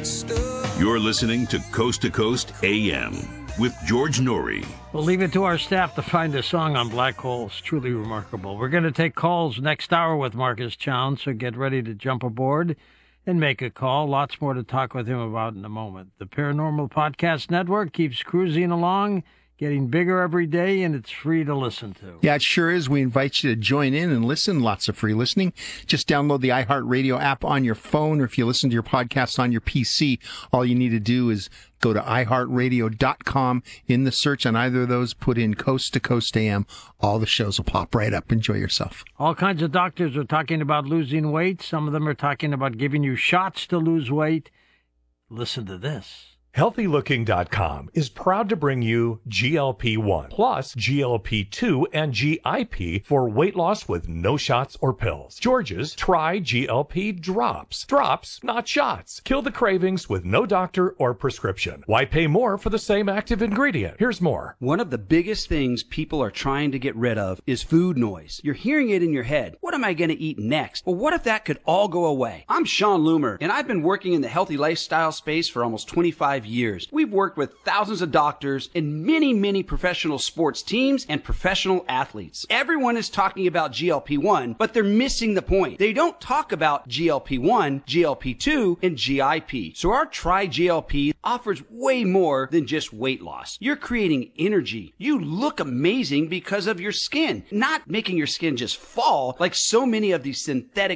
You're listening to Coast AM with George Norrie. We'll leave it to our staff to find a song on Black Holes. Truly remarkable. We're going to take calls next hour with Marcus Chown, so get ready to jump aboard and make a call. Lots more to talk with him about in a moment. The Paranormal Podcast Network keeps cruising along, getting bigger every day, and it's free to listen to. Yeah, it sure is. We invite you to join in and listen. Lots of free listening. Just download the iHeartRadio app on your phone, or if you listen to your podcast on your PC, all you need to do is go to iHeartRadio.com. In the search on either of those, put in Coast to Coast AM. All the shows will pop right up. Enjoy yourself. All kinds of doctors are talking about losing weight. Some of them are talking about giving you shots to lose weight. Listen to this. HealthyLooking.com is proud to bring you GLP-1 plus GLP-2 and GIP for weight loss with no shots or pills. George's Try GLP Drops. Drops, not shots. Kill the cravings with no doctor or prescription. Why pay more for the same active ingredient? Here's more. One of the biggest things people are trying to get rid of is food noise. You're hearing it in your head. What am I going to eat next? Well, what if that could all go away? I'm Sean Loomer, and I've been working in the healthy lifestyle space for almost 25 years. We've worked with thousands of doctors and many professional sports teams and professional athletes. Everyone is talking about GLP-1, but they're missing the point. They don't talk about GLP-1, GLP-2, and GIP. So our Try GLP offers way more than just weight loss. You're creating energy. You look amazing because of your skin, not making your skin just fall like so many of these synthetic